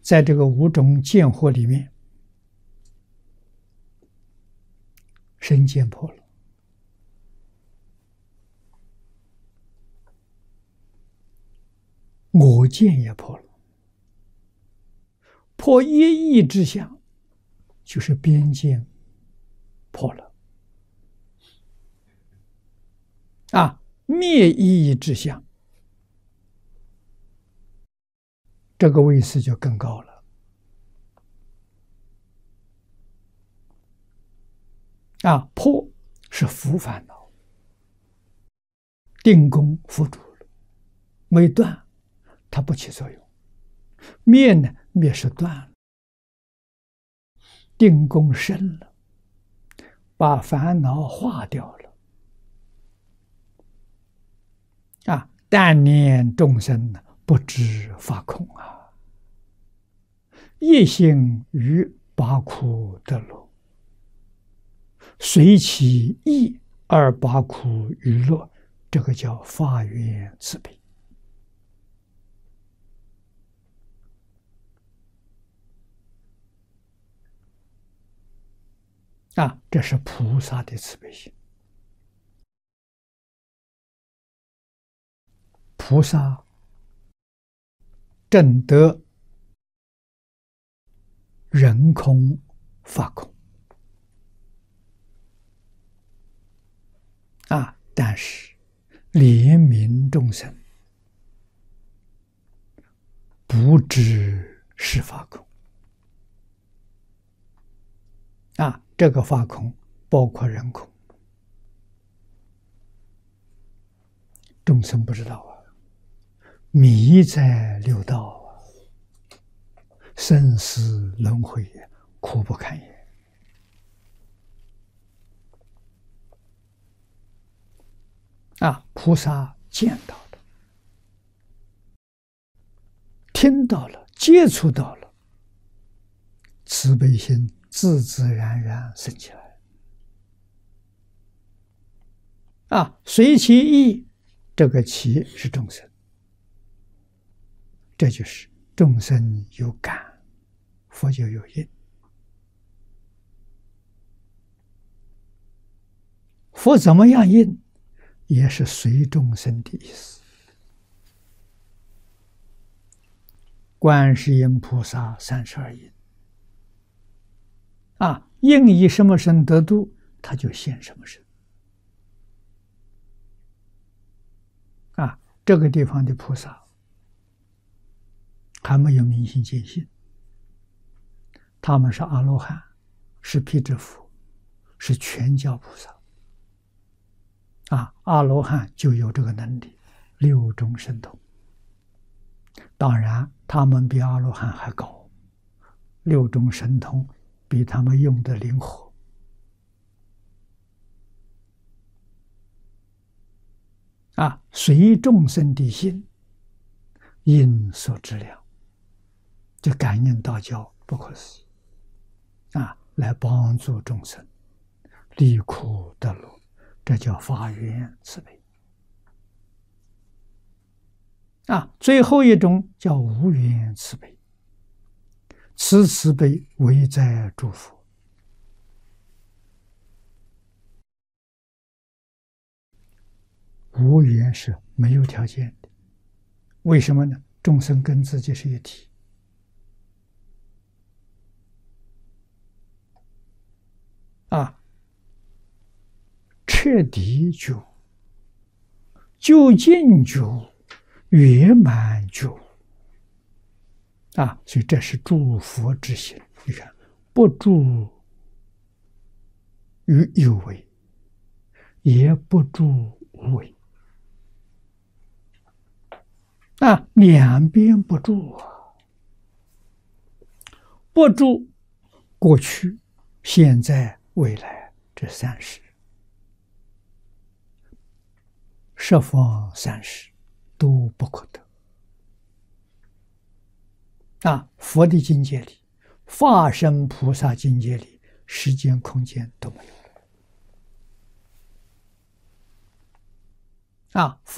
在这个五种见惑里面，身见破了，我见也破了，破一义之相，就是边见破了，灭一义之相，这个位次就更高了。破是伏烦恼，定功伏住了，没断，它不起作用。灭呢，灭是断了，定功生了，把烦恼化掉了。但念众生不知法空一心于八苦得乐，随其意而八苦于乐，这个叫发愿慈悲。这是菩萨的慈悲心。菩萨证得人空法空但是怜悯众生，不知是法空这个法空包括人空，众生不知道迷在六道生死轮回苦不堪言菩萨见到了，听到了，接触到了，慈悲心自自然然生起来随其意，这个其是众生，这就是众生有感，佛就有因。佛怎么样应，也是随众生的意思。观世音菩萨32应应以什么身得度，他就现什么身这个地方的菩萨还没有明心见性，他们是阿罗汉，是辟支佛，是全教菩萨阿罗汉就有这个能力，6种神通。当然他们比阿罗汉还高，6种神通比他们用的灵活随众生的心因所知量，就感应道交不可思议来帮助众生离苦得乐，这叫发愿慈悲最后一种叫无缘慈悲，此慈悲唯在诸佛。无缘是没有条件的，为什么呢？众生跟自己是一体彻底觉悟，究竟觉悟，圆满觉悟所以这是诸佛之心。你看，不住于有为，也不住无为两边不住不住过去、现在、未来这3世，十方3世都不可得佛的境界里，化身菩萨境界里，时间空间都没有